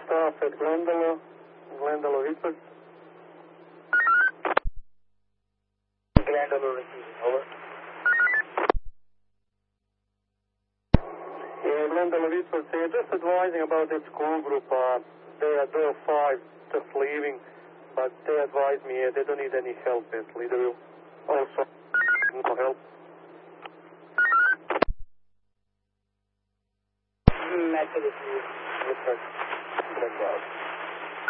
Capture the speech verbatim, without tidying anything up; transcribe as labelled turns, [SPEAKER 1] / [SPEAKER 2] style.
[SPEAKER 1] staff at Glendalo, Glendalo Whitford.
[SPEAKER 2] Glendalo receiving, over.
[SPEAKER 1] Yeah, Glendalo Whitford, they're just advising about that school group. Uh, they are door five, just leaving, but they advise me uh, they don't need any help, basically. They will also no help.
[SPEAKER 2] Methodist Whitford, Glendalo.